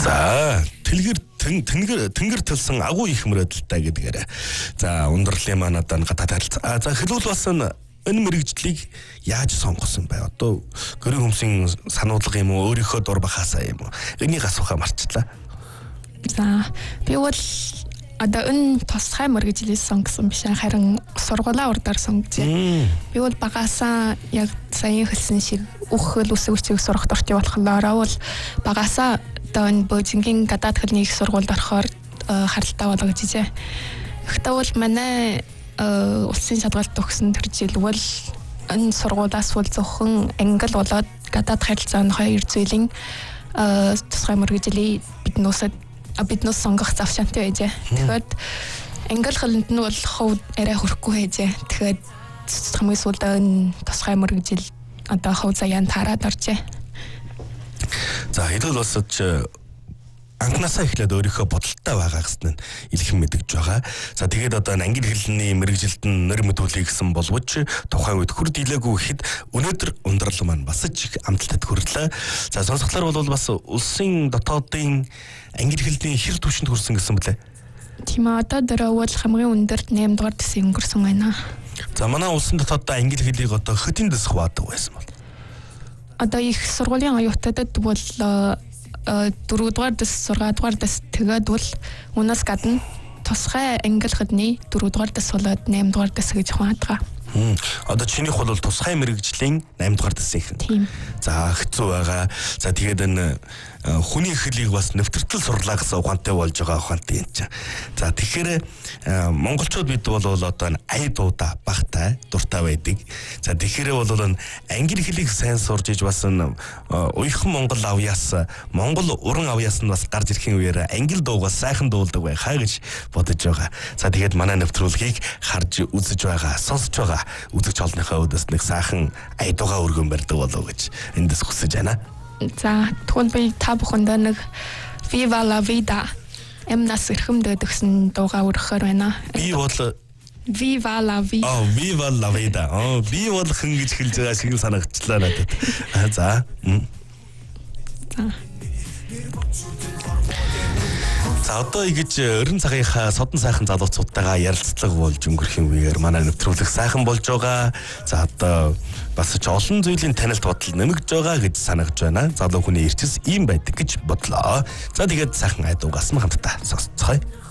За тэнгэр төлсөн агуу их мөрөдөлтэй гэдгээр. За ундралын маань одоо гадаад харилцаа. За хэлбэл бас энэ мэрэгжлийг яаж сонгосон бай? Одоо гэрийн хүмүүсийн сануулга юм уу, өөрийнхөө дур бахаасаа юм уу? Энийг асуухаа марчлаа. За би бол одоо энэ тусгай мэрэгжлийг сонгосон биш харин сургуулаа урдаар сонгожээ. Би бол багаасаа яг саяхан хэлсэн шиг үхэл үсэг үсэг сурах дуртай болохоор бол багаасаа одоо энэ Бөөжингийн гадаад хэлний их сургуульд орохоор харалтаа болгожижээ. Гэхдээ бол манай улсын шалгалт өгсөн тэр жил бол энэ сургуулиас бол зөвхөн англи болоод гадаад харилцааны хоёр зүйлийн тусгай мэрэгжлийг биднээс сонгох зав шантай байжээ. Тэгэхээр англи хэлэнд нь бол хов арай хөрөхгүй байжээ. Тэгэхээр хамгийн сүүлд энэ тусгай мэрэгжил одоо хов заяанд хараад оржээ. За хэдүүл бас анхнаасаа эхлээд өөрийнхөө бодолтой байгаа гэсэн нь илхэн мэдэж байгаа. За тэгээд одоо англи хэлний мэрэгжилд нь нэр мэдүүлэх гэсэн боловч тухайн үед хүр дийлээгүй ихэд өнөөдөр ундрал маань бас ч их амталтад хүрлээ. За сонсогдлоор бол бас улсын дотоодын англи хэлний хэр түвшинд хүрсэн гэсэн блэ? Тийм одоо дөрөвөл хамгийн өндөр 8 дугаар дэсийг өнгөрсөн байна. За манай улсын дотоодоо англи хэлийг одоо хэдийн дэс хуваадаг байсан бол? Одоо их сургуулийн оюутнуудад бол 4 дугаар дэс 6 дугаар дэс тэгээд бол унаас гадна тусгай англи хэлний 4 дугаар дэс болоод 8 дугаар дэс гэж хуваадаг. Одоо чинийх бол тусгай мэрэгжлийн 8 дугаар дэсийнх. Тийм. За хэцүү байгаа. За тэгээд энэ хүний хэлийг бас нэвтртэл сурлаа гэсэн ухаантай болж байгаа ухаантай юм чинь. За тэгэхээр монголчууд бид бол одоо ая дуудаа багтай дуртай байдаг. За тэгэхээр бол англи хэлийг сайн сурж иж бас уйхан монгол авьяас монгол уран авьяас нь бас гарч ирэхин үеэр англи дуугаас сайхан дуулдаг байхаа гэж бодож байгаа. За тэгээд манай нэвтрүүлгийг харж үзэж байгаа, сонсож байгаа үзэгч олонныхоо өдөөс нэг сайхан ая дуугаа өргөн барьдаг болов гэж эндээс хүсэж байна. За тэгвэл би та бүхэндээ нэг Viva la vida эмнас эрхэмдээд өгсөн дуугаа өргөхөр байна. Би бол Viva la vida. Viva la vida. Би бол хэн гэж хэлж байгаа шиг санагдлаа надад. За. За одоо ингэж өрн цагийнхаа содон сайхан залууцуудтайгаа ярилцлага болж өнгөрөх юм үеэр манай нэвтрүүлэг сайхан болж байгаа. За одоо бас ч олон зүйлийн танилт бодол нэмэгдэж байгаа гэж санагж байна. Залуу хүний эрчис ийм байдаг гэж бодлоо. За тэгээд сайхан айдуугаас нь хамтдаа сонсцгоё.